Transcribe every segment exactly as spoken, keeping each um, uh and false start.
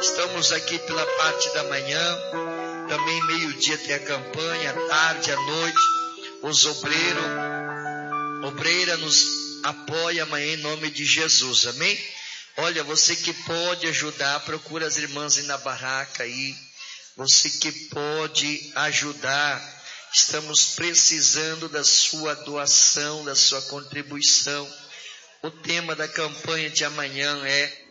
Estamos aqui pela parte da manhã, também meio-dia tem a campanha, à tarde, à noite. Os obreiros, obreira nos apoia amanhã em nome de Jesus, amém? Olha, você que pode ajudar, procura as irmãs aí na barraca aí. Você que pode ajudar, estamos precisando da sua doação, da sua contribuição. O tema da campanha de amanhã é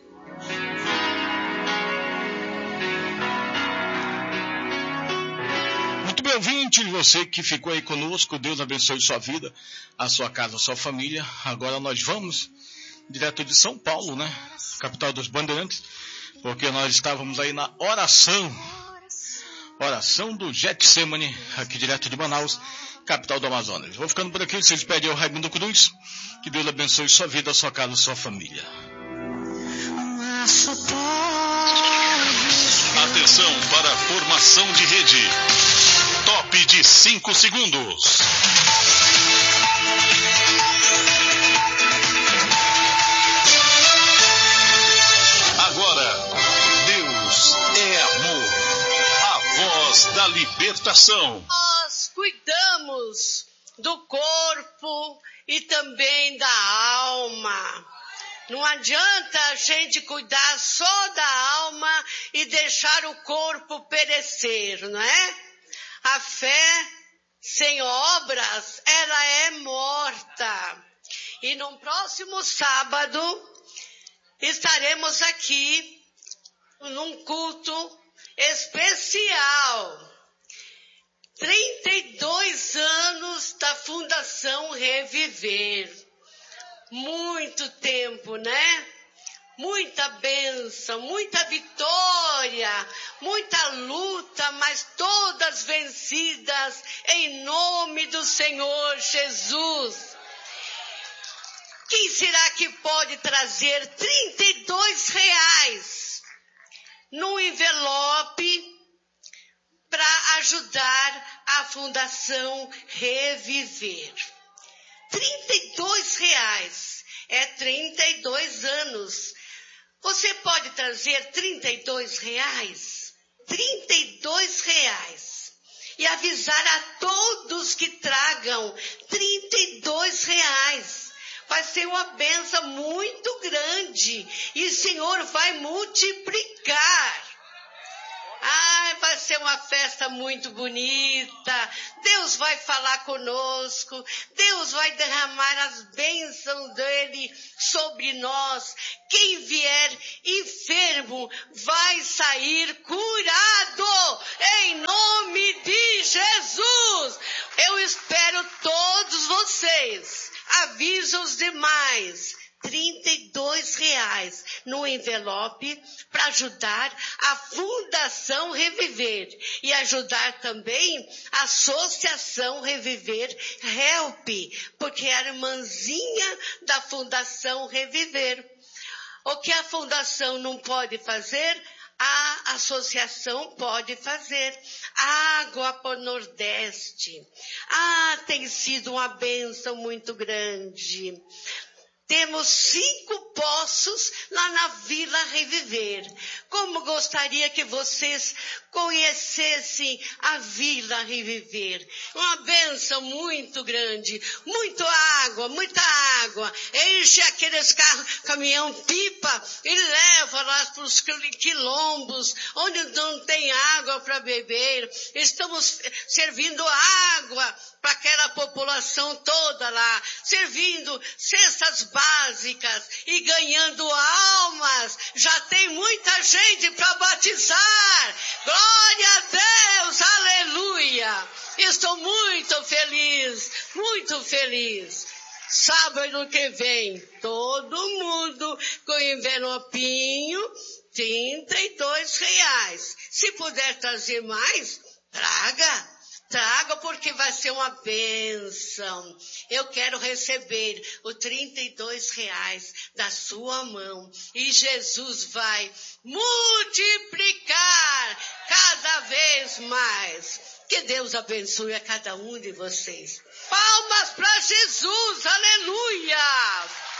muito bem, ouvinte, você que ficou aí conosco, Deus abençoe sua vida, a sua casa, a sua família. Agora nós vamos direto de São Paulo, né? Capital dos Bandeirantes, porque nós estávamos aí na oração, oração do Getsemane, aqui direto de Manaus, capital do Amazonas. Vou ficando por aqui, vocês pedem ao Raimundo Cruz, que Deus abençoe sua vida, a sua casa, a sua família. Atenção para a formação de rede. Top de cinco segundos. Agora, Deus é amor. A voz da libertação. Nós cuidamos do corpo e também da alma. Não adianta a gente cuidar só da alma e deixar o corpo perecer, não é? A fé sem obras, ela é morta. E no próximo sábado estaremos aqui num culto especial. trinta e dois anos da Fundação Reviver. Muito tempo, né? Muita bênção, muita vitória, muita luta, mas todas vencidas em nome do Senhor Jesus. Quem será que pode trazer trinta e dois reais no envelope para ajudar a Fundação Reviver? trinta e dois reais, é trinta e dois anos. Você pode trazer trinta e dois reais? trinta e dois reais. E avisar a todos que tragam trinta e dois reais. Vai ser uma bênção muito grande. E o Senhor vai multiplicar. Ai, vai ser uma festa muito bonita. Deus vai falar conosco. Deus vai derramar as bênçãos dele sobre nós. Quem vier enfermo vai sair curado. Em nome de Jesus. Eu espero todos vocês. Avisa os demais. trinta e dois reais no envelope para ajudar a Fundação Reviver e ajudar também a Associação Reviver Help, porque é a irmãzinha da Fundação Reviver. O que a Fundação não pode fazer, a associação pode fazer. Água para o Nordeste. Ah, tem sido uma bênção muito grande. Temos cinco poços lá na Vila Reviver. Como gostaria que vocês conhecessem a Vila Reviver. Uma bênção muito grande. Muita água, muita água. Enche aqueles carros, caminhão-pipa e leva lá para os quilombos, onde não tem água para beber. Estamos servindo água para aquela população toda lá, servindo cestas básicas e ganhando almas. Já tem muita gente para batizar. Glória a Deus, aleluia. Estou muito feliz, muito feliz. Sábado que vem, todo mundo com envelopinho, trinta e dois reais. Se puder trazer mais, traga. Traga porque vai ser uma bênção. Eu quero receber os trinta e dois reais da sua mão. E Jesus vai multiplicar cada vez mais. Que Deus abençoe a cada um de vocês. Palmas para Jesus, aleluia!